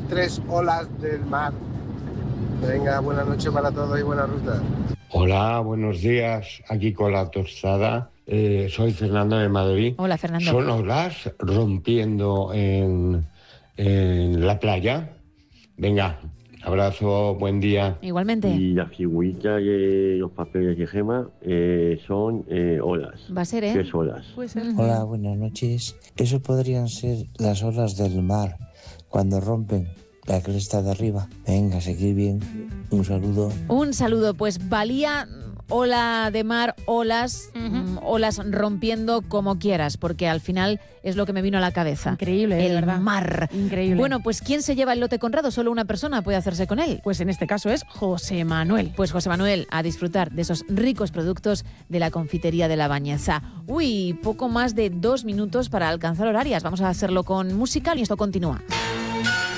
3 olas del mar. Venga, buenas noches para todos y buena ruta. Hola, buenos días. Aquí con la tostada. Soy Fernando de Madrid. Hola, Fernando. ¿Son olas rompiendo en la playa? Venga, abrazo, buen día. Igualmente. Y la figurita y los papeles de gema son olas. Va a ser, ¿eh? 3 olas. Puede ser. Hola, buenas noches. Eso podrían ser las olas del mar cuando rompen la cresta de arriba. Venga, seguir bien. Un saludo. Un saludo, pues valía ola de mar, olas, olas rompiendo como quieras, porque al final es lo que me vino a la cabeza. Increíble, el ¿verdad? mar. Increíble. Bueno, pues ¿quién se lleva el lote Conrado? Solo una persona puede hacerse con él. Pues en este caso es José Manuel. Pues José Manuel, a disfrutar de esos ricos productos de la confitería de La Bañeza. Uy, poco más de 2 minutos para alcanzar horarias. Vamos a hacerlo con música y esto continúa.